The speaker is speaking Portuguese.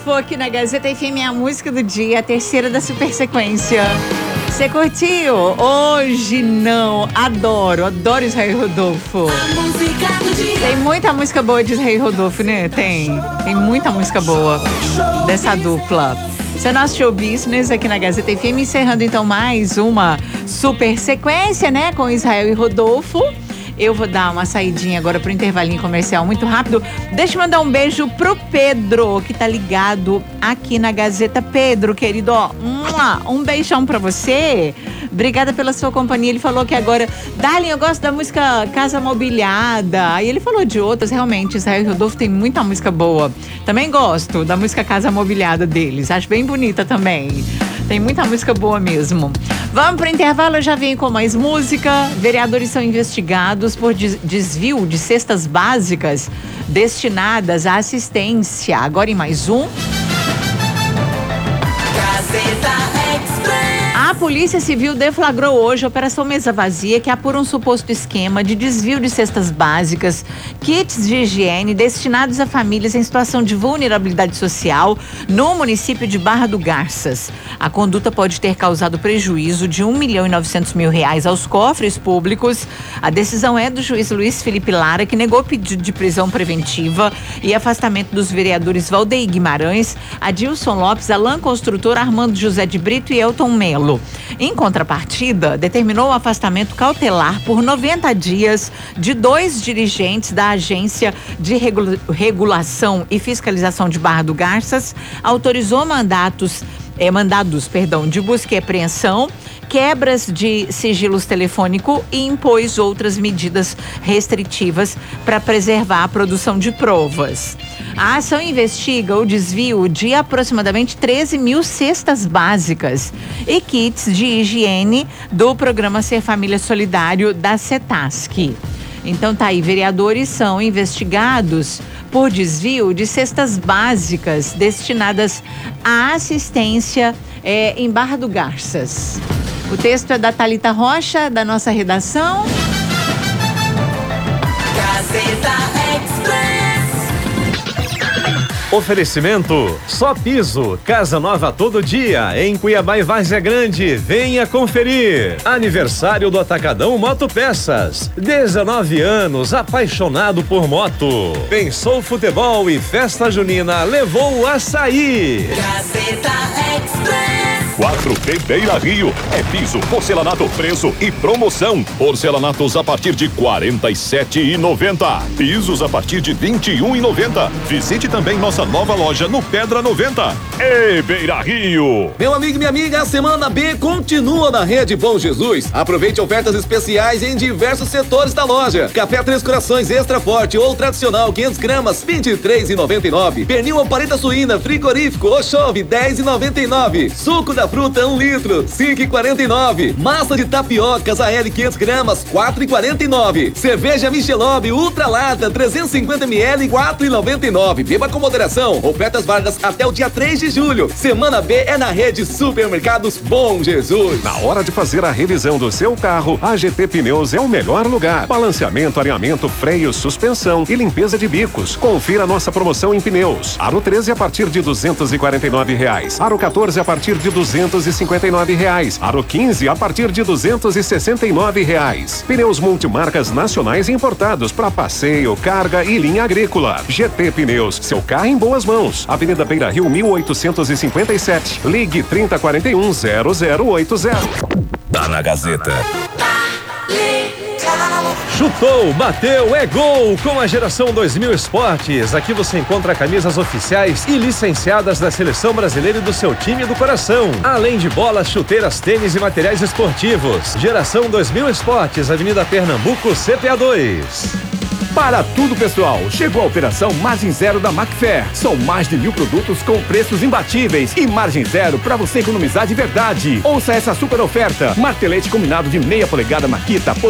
Rodolfo aqui na Gazeta FM, é a música do dia, a terceira da super sequência. Você curtiu? Hoje não. Adoro Israel Rodolfo. Tem muita música boa de Israel Rodolfo, né? Tem muita música boa dessa dupla. Esse é o nosso show business aqui na Gazeta FM, encerrando então mais uma super sequência, né? Com Israel e Rodolfo. Eu vou dar uma saidinha agora pro intervalinho comercial muito rápido. Deixa eu mandar um beijo pro Pedro, que tá ligado aqui na Gazeta. Pedro, querido, ó, um beijão pra você. Obrigada pela sua companhia. Ele falou que agora, Darlene, eu gosto da música Casa Mobiliada. Aí ele falou de outras, realmente, Israel e Rodolfo tem muita música boa. Também gosto da música Casa Mobiliada deles, acho bem bonita também. Tem muita música boa mesmo. Vamos pro intervalo, eu já venho com mais música. Vereadores são investigados por desvio de cestas básicas destinadas à assistência. Agora em mais um. A Polícia Civil deflagrou hoje a Operação Mesa Vazia, que apura um suposto esquema de desvio de cestas básicas, kits de higiene destinados a famílias em situação de vulnerabilidade social no município de Barra do Garças. A conduta pode ter causado prejuízo de R$1.900.000 aos cofres públicos. A decisão é do juiz Luiz Felipe Lara, que negou pedido de prisão preventiva e afastamento dos vereadores Valdeir Guimarães, Adilson Lopes, Alain Construtor, Armando José de Brito e Elton Melo. Em contrapartida, determinou o afastamento cautelar por 90 dias de 2 dirigentes da Agência de Regulação e Fiscalização de Barra do Garças, autorizou mandados de busca e apreensão, quebras de sigilos telefônico e impôs outras medidas restritivas para preservar a produção de provas. A ação investiga o desvio de aproximadamente 13 mil cestas básicas e kits de higiene do programa Ser Família Solidário da CETASC. Então tá aí, vereadores são investigados por desvio de cestas básicas destinadas à assistência em Barra do Garças. O texto é da Thalita Rocha, da nossa redação. Gazeta Express. Oferecimento Só Piso, casa nova todo dia, em Cuiabá e Várzea Grande. Venha conferir. Aniversário do Atacadão Motopeças. 19 anos, apaixonado por moto. Pensou futebol e festa junina, levou o açaí. Gazeta Express. 4T Beira Rio é piso, porcelanato, preço e promoção. Porcelanatos a partir de R$ 47,90. Pisos a partir de R$ 21,90. Visite também nossa nova loja no Pedra 90. Ei, Beira Rio! Meu amigo e minha amiga, a Semana B continua na Rede Bom Jesus. Aproveite ofertas especiais em diversos setores da loja. Café Três Corações Extra Forte ou tradicional 500 gramas, R$ 23,99. Pernil ou paleta suína frigorífico ou chove, R$ 10,99. Suco da fruta 1 litro, R$ 5,49. Massa de tapiocas AL 500 gramas, R$ 4,49. Cerveja Michelob Ultra Lata 350 ml, R$ 4,99. Beba com moderação. Ofertas válidas até o dia 3 de julho. Semana B é na Rede Supermercados Bom Jesus. Na hora de fazer a revisão do seu carro, a GT Pneus é o melhor lugar. Balanceamento, alinhamento, freio, suspensão e limpeza de bicos. Confira nossa promoção em pneus. Aro 13 a partir de R$ 249. Aro 14 a partir de R$ 259. Aro 15 a partir de R$ 269. Pneus multimarcas nacionais importados para passeio, carga e linha agrícola. GT Pneus, seu carro em boas mãos. Avenida Beira Rio 1857. Ligue 3041-0080. Tá na Gazeta. Chutou, bateu, é gol! Com a Geração 2000 Esportes, aqui você encontra camisas oficiais e licenciadas da Seleção Brasileira e do seu time do coração. Além de bolas, chuteiras, tênis e materiais esportivos. Geração 2000 Esportes, Avenida Pernambuco, CPA 2. Para tudo, pessoal, chegou a operação Margem Zero da Macfair. São mais de 1.000 produtos com preços imbatíveis e margem zero para você economizar de verdade. Ouça essa super oferta: martelete combinado de meia polegada Makita por